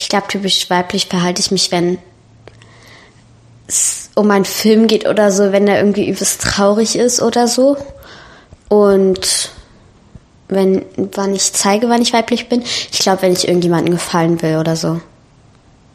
Ich glaube, typisch weiblich verhalte ich mich, wenn es um einen Film geht oder so, wenn der irgendwie übelst traurig ist oder so. Und wann ich zeige, wann ich weiblich bin. Ich glaube, wenn ich irgendjemandem gefallen will oder so.